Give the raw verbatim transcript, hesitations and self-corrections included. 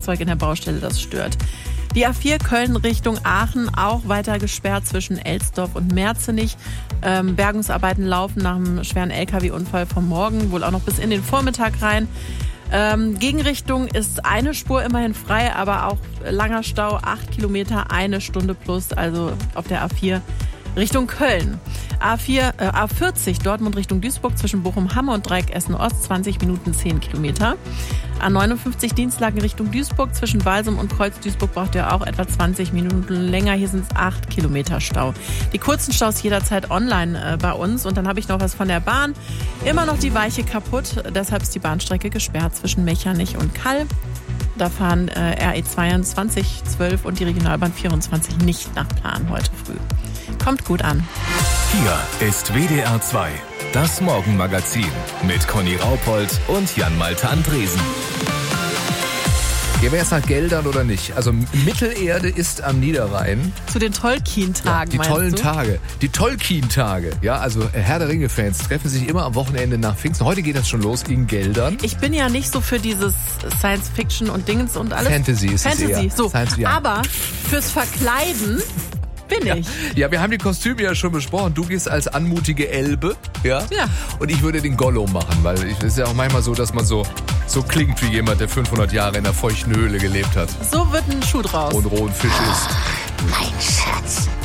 Fahrzeug in der Baustelle das stört. Die A vier Köln Richtung Aachen auch weiter gesperrt zwischen Elsdorf und Merzenich. Ähm, Bergungsarbeiten laufen nach einem schweren L K W-Unfall vom Morgen, wohl auch noch bis in den Vormittag rein. Ähm, Gegenrichtung ist eine Spur immerhin frei, aber auch langer Stau, acht Kilometer, eine Stunde plus, also auf der A vier Richtung Köln. A vier, äh, A vierzig Dortmund Richtung Duisburg zwischen Bochum-Hamme und Dreieck Essen-Ost, zwanzig Minuten, zehn Kilometer. A neunundfünfzig Dienstlaken Richtung Duisburg zwischen Walsum und Kreuz Duisburg braucht ihr auch etwa zwanzig Minuten länger. Hier sind es acht Kilometer Stau. Die kurzen Staus jederzeit online äh, bei uns. Und dann habe ich noch was von der Bahn. Immer noch die Weiche kaputt. Deshalb ist die Bahnstrecke gesperrt zwischen Mechernich und Kall. Da fahren äh, R E zweiundzwanzig, zwölf und die Regionalbahn vierundzwanzig nicht nach Plan heute früh. Kommt gut an. Hier ist W D R zwei, das Morgenmagazin mit Conny Raupold und Jan-Malte Andresen. Gehen wir jetzt nach Geldern oder nicht? Also Mittelerde ist am Niederrhein. Zu den Tolkien-Tagen, ja, Die tollen du? Tage. Die Tolkien-Tage. Ja, also Herr der Ringe-Fans treffen sich immer am Wochenende nach Pfingsten. Heute geht das schon los in Geldern. Ich bin ja nicht so für dieses Science-Fiction und Dingens und alles. Fantasy ist Fantasy, es eher. so. Science, ja. Aber fürs Verkleiden bin ja. ich. Ja, wir haben die Kostüme ja schon besprochen. Du gehst als anmutige Elbe, ja? Ja. Und ich würde den Gollum machen, weil es ist ja auch manchmal so, dass man so, so klingt wie jemand, der fünfhundert Jahre in einer feuchten Höhle gelebt hat. So wird ein Schuh draus. Und rohen Fisch isst. Mein Schatz,